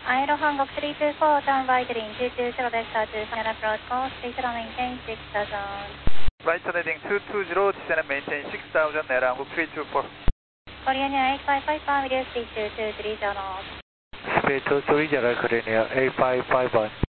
Aero Hanguk 324, turn right heading 220 vector 27 approach course, please maintain 6000. Right turn heading 220, descend and maintain 6000, Aero Hanguk 324. Korean Air 8551, video speed 2230 knots. Speed 2330, Korean Air 8551.